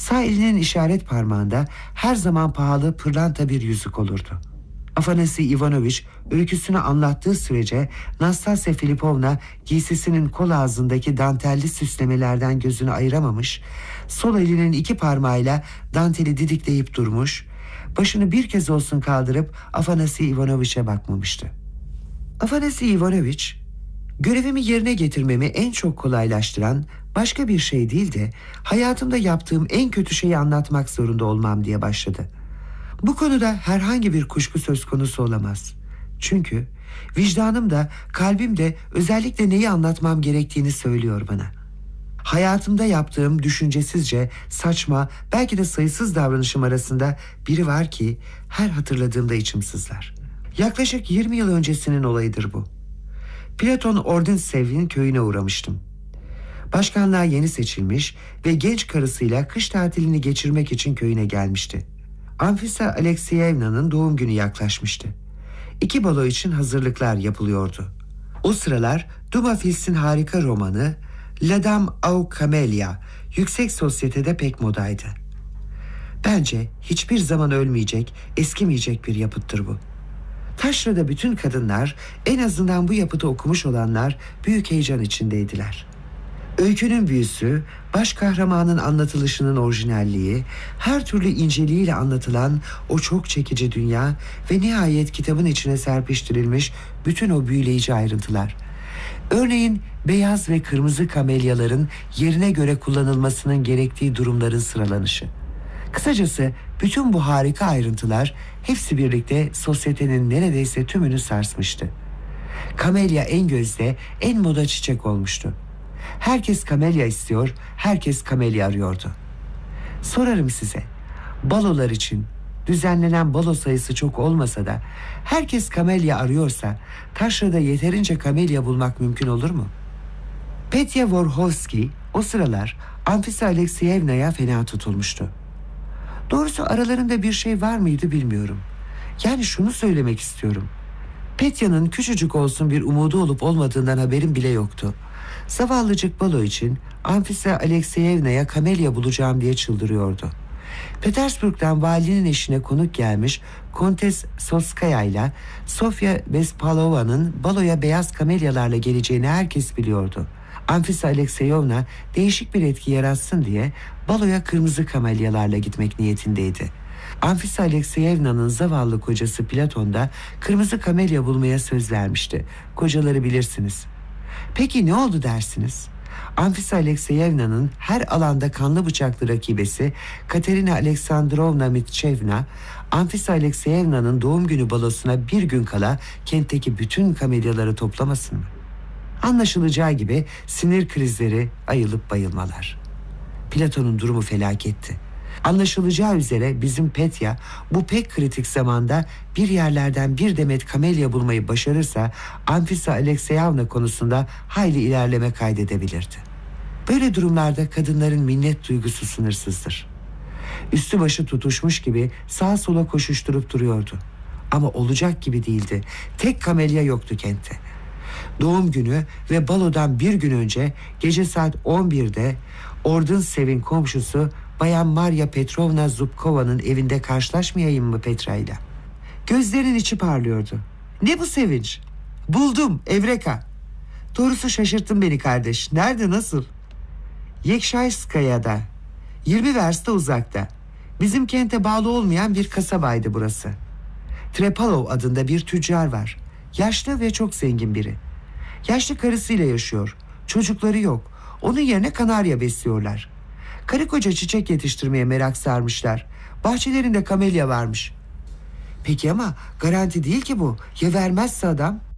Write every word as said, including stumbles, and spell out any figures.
Sağ elinin işaret parmağında her zaman pahalı pırlanta bir yüzük olurdu. Afanasi Ivanoviç öyküsünü anlattığı sürece Nastasya Filipovna giysisinin kol ağzındaki dantelli süslemelerden gözünü ayıramamış, sol elinin iki parmağıyla danteli didikleyip durmuş, başını bir kez olsun kaldırıp Afanasi Ivanoviç'e bakmamıştı. Afanasi Ivanoviç, görevimi yerine getirmemi en çok kolaylaştıran başka bir şey değil de hayatımda yaptığım en kötü şeyi anlatmak zorunda olmam diye başladı. Bu konuda herhangi bir kuşku söz konusu olamaz. Çünkü vicdanım da kalbim de özellikle neyi anlatmam gerektiğini söylüyor bana. Hayatımda yaptığım düşüncesizce, saçma, belki de sayısız davranışım arasında biri var ki her hatırladığımda içim sızlar. Yaklaşık yirmi yıl öncesinin olayıdır bu. Platon Ordensev'in köyüne uğramıştım. Başkanlığa yeni seçilmiş ve genç karısıyla kış tatilini geçirmek için köyüne gelmişti. Anfisa Alekseyevna'nın doğum günü yaklaşmıştı. İki balo için hazırlıklar yapılıyordu. O sıralar Dumas Fils'in harika romanı La Dame au Camélia yüksek sosyetede pek modaydı. Bence hiçbir zaman ölmeyecek, eskimeyecek bir yapıttır bu. Taşra'da bütün kadınlar, en azından bu yapıtı okumuş olanlar büyük heyecan içindeydiler. Öykünün büyüsü, baş kahramanın anlatılışının orijinalliği, her türlü inceliğiyle anlatılan o çok çekici dünya ve nihayet kitabın içine serpiştirilmiş bütün o büyüleyici ayrıntılar. Örneğin beyaz ve kırmızı kamelyaların yerine göre kullanılmasının gerektiği durumların sıralanışı. Kısacası bütün bu harika ayrıntılar hepsi birlikte sosyetenin neredeyse tümünü sarsmıştı. Kamelya en gözde, en moda çiçek olmuştu. Herkes kamelya istiyor, herkes kamelya arıyordu. Sorarım size, balolar için düzenlenen balo sayısı çok olmasa da herkes kamelya arıyorsa Taşra'da yeterince kamelya bulmak mümkün olur mu? Petya Vorhovski o sıralar Anfisa Alekseyevna'ya fena tutulmuştu. Doğrusu aralarında bir şey var mıydı bilmiyorum. Yani şunu söylemek istiyorum. Petya'nın küçücük olsun bir umudu olup olmadığından haberim bile yoktu. Zavallıcık balo için Anfisa Alekseyevna'ya kamelya bulacağım diye çıldırıyordu. Petersburg'dan valinin eşine konuk gelmiş Kontes Soskaya ile Sofya Vespalova'nın baloya beyaz kamelyalarla geleceğini herkes biliyordu. Anfisa Alekseyevna değişik bir etki yaratsın diye baloya kırmızı kamelyalarla gitmek niyetindeydi. Anfisa Alekseyevna'nın zavallı kocası Platon da kırmızı kamelya bulmaya söz vermişti. Kocaları bilirsiniz. Peki ne oldu dersiniz? Anfisa Alekseyevna'nın her alanda kanlı bıçaklı rakibesi Katerina Aleksandrovna Mitchevna, Anfisa Alekseyevna'nın doğum günü balosuna bir gün kala kentteki bütün kamelyaları toplamasın mı? Anlaşılacağı gibi sinir krizleri, ayılıp bayılmalar. Platon'un durumu felaketti. Anlaşılacağı üzere bizim Petya bu pek kritik zamanda bir yerlerden bir demet kamelya bulmayı başarırsa Anfisa Alekseyevna konusunda hayli ilerleme kaydedebilirdi. Böyle durumlarda kadınların minnet duygusu sınırsızdır. Üstü başı tutuşmuş gibi sağa sola koşuşturup duruyordu. Ama olacak gibi değildi. Tek kamelya yoktu kentte. Doğum günü ve balodan bir gün önce gece saat on birde Ordensev'in komşusu Bayan Maria Petrovna Zubkova'nın evinde karşılaşmayayım mı Petra'yla? Gözlerin içi parlıyordu. Ne bu sevinç? Buldum, Evreka. Doğrusu şaşırttın beni kardeş. Nerede, nasıl? Yekşayskaya'da. yirmi versta uzakta. Bizim kente bağlı olmayan bir kasabaydı burası. Trepalov adında bir tüccar var. Yaşlı ve çok zengin biri. Yaşlı karısıyla yaşıyor. Çocukları yok. Onun yerine kanarya besliyorlar. Karı koca çiçek yetiştirmeye merak sarmışlar. Bahçelerinde kamelya varmış. Peki ama garanti değil ki bu. Ya vermezse adam?